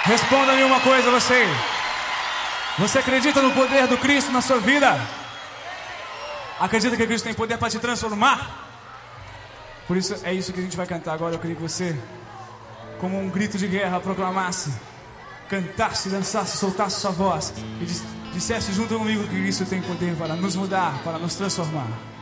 Responda-me uma coisa, você. Você acredita no poder do Cristo na sua vida? Acredita que Cristo tem poder para te transformar? Por isso, é isso que a gente vai cantar agora. Eu queria que você, como um grito de guerra, proclamasse, cantasse, dançasse, soltasse sua voz e dissesse junto comigo que Cristo tem poder para nos mudar, para nos transformar.